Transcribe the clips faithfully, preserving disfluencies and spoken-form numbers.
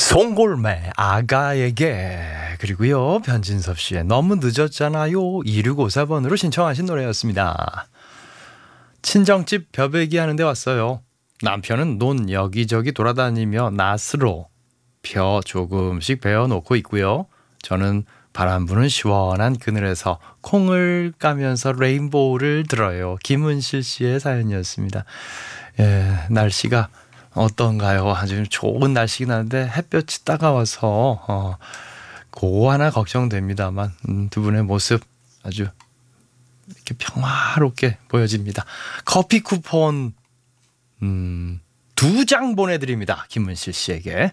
송골매 아가에게, 그리고요 변진섭 씨의 너무 늦었잖아요 이육오사 번으로 신청하신 노래였습니다. 친정집 벼베기 하는데 왔어요. 남편은 논 여기저기 돌아다니며 낫으로 벼 조금씩 베어놓고 있고요. 저는 바람 부는 시원한 그늘에서 콩을 까면서 레인보우를 들어요. 김은실 씨의 사연이었습니다. 예, 날씨가 어떤가요? 아주 좋은 날씨긴 한데 햇볕이 따가워서 어, 그거 하나 걱정됩니다만 음, 두 분의 모습 아주 이렇게 평화롭게 보여집니다. 커피 쿠폰 음, 두 장 보내드립니다. 김은실 씨에게.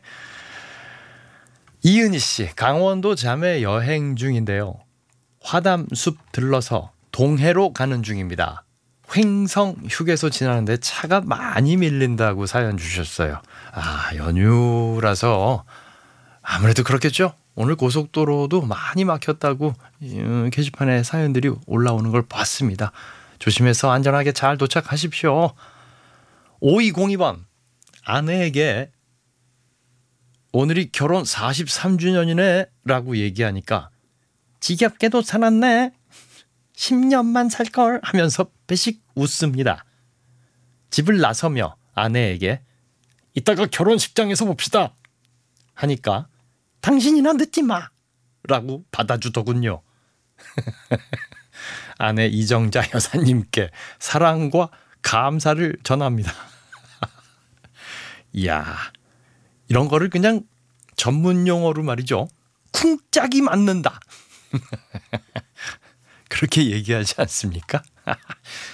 이은희 씨, 강원도 자매 여행 중인데요. 화담숲 들러서 동해로 가는 중입니다. 횡성 휴게소 지나는데 차가 많이 밀린다고 사연 주셨어요. 아, 연휴라서 아무래도 그렇겠죠. 오늘 고속도로도 많이 막혔다고 게시판에 사연들이 올라오는 걸 봤습니다. 조심해서 안전하게 잘 도착하십시오. 오이공이 번, 아내에게 오늘이 결혼 사십삼 주년이네 라고 얘기하니까 지겹게도 살았네, 십 년만 살걸 하면서 배식 웃습니다. 집을 나서며 아내에게 이따가 결혼식장에서 봅시다 하니까 당신이나 늦지 마 라고 받아주더군요. 아내 이정자 여사님께 사랑과 감사를 전합니다. 이야, 이런 거를 그냥 전문 용어로 말이죠, 쿵짝이 맞는다 그렇게 얘기하지 않습니까?